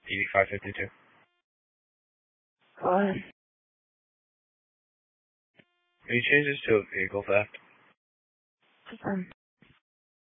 8552. What? Can you change this to a vehicle theft?